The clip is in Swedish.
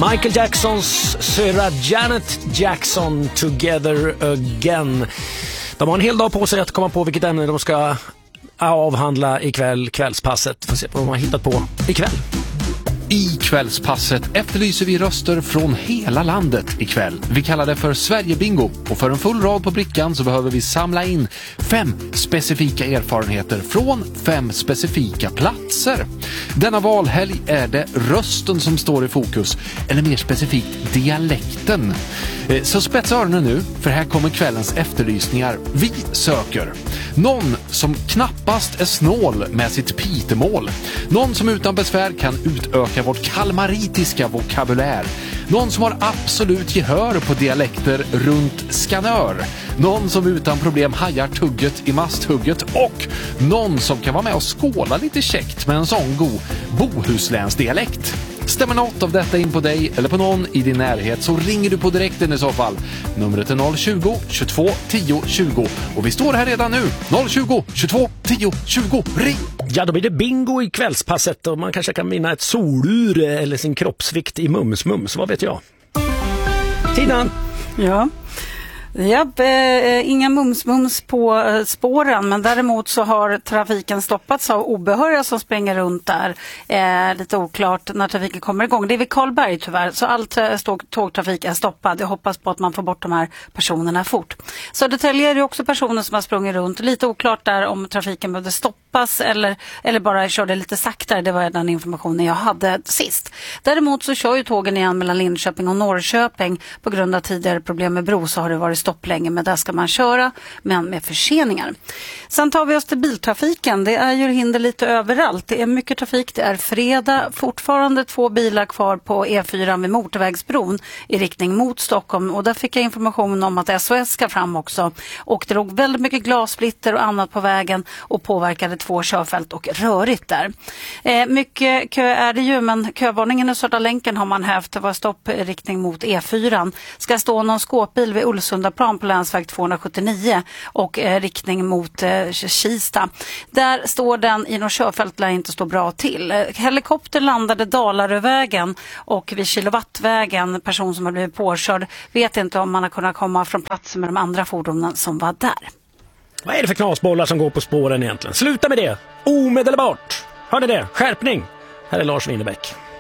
Michael Jacksons syrra Janet Jackson, Together Again. De har en hel dag på sig att komma på vilket ämne de ska avhandla ikväll, kvällspasset. Får se vad de har hittat på ikväll. I kvällspasset efterlyser vi röster från hela landet ikväll. Vi kallar det för Sverigebingo, och för en full rad på brickan så behöver vi samla in 5 specifika erfarenheter från 5 specifika platser. Denna valhelg är det rösten som står i fokus, eller mer specifikt dialekten. Så spetsa öronen nu, för här kommer kvällens efterlysningar. Vi söker någon som knappast är snål med sitt pitemål. Någon som utan besvär kan utöka vårt kalmaritiska vokabulär. Någon som har absolut gehör på dialekter runt Skanör. Någon som utan problem hajar tugget i masthugget. Och någon som kan vara med och skåla lite käckt med en sån god bohuslänsdialekt. Stämmer något av detta in på dig eller på någon i din närhet, så ringer du på direkten i så fall. Numret är 020 22 10 20. Och vi står här redan nu. 020 22 10 20. Ring! Ja, då blir det bingo i kvällspasset och man kanske kan vinna ett solur eller sin kroppsvikt i mums, vad vet jag. Tina! Ja. Japp, inga mums på spåren, men däremot så har trafiken stoppats av obehöriga som springer runt där. Lite oklart när trafiken kommer igång. Det är vid Karlberg tyvärr, så all tågtrafik är stoppad. Jag hoppas på att man får bort de här personerna fort. Södertälje är det också personer som har sprungit runt. Lite oklart där om trafiken behövde stoppas eller bara körde lite saktare. Det var den informationen jag hade sist. Däremot så kör ju tågen igen mellan Linköping och Norrköping. På grund av tidigare problem med bro så har det varit stopp länge, men där ska man köra, men med förseningar. Sen tar vi oss till biltrafiken. Det är ju hinder lite överallt. Det är mycket trafik. Det är fredag. Fortfarande 2 bilar kvar på E4 vid Motorvägsbron i riktning mot Stockholm. Och där fick jag information om att SOS ska fram också. Och det låg väldigt mycket glassplitter och annat på vägen och påverkade 2 körfält och rörigt där. Mycket kö är det ju, men kövarningen i Södra länken har man hävt. Det var stopp i riktning mot E4. Ska stå någon skåpbil vid Ulvsunda plan på länsväg 279 och riktning mot Kista. Där står den i något körfält där inte står bra till. Helikopter landade Dalarövägen och vid Kilowattvägen. Person som har blivit påkörd. Vet inte om man har kunnat komma från platsen med de andra fordonen som var där. Vad är det för knasbollar som går på spåren egentligen? Sluta med det! Omedelbart! Hör ni det? Skärpning! Här är Lars Winnerbäck.